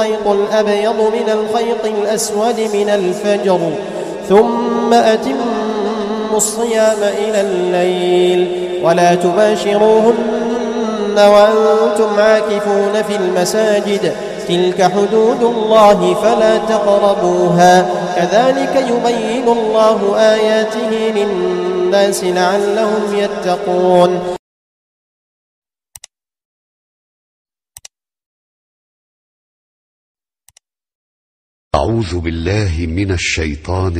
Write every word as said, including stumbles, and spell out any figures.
الخيط الأبيض من الخيط الأسود من الفجر ثم أتموا الصيام إلى الليل ولا تباشروهن وأنتم عاكفون في المساجد تلك حدود الله فلا تقربوها كذلك يبين الله آياته للناس لعلهم يتقون. أعوذ بالله من الشيطان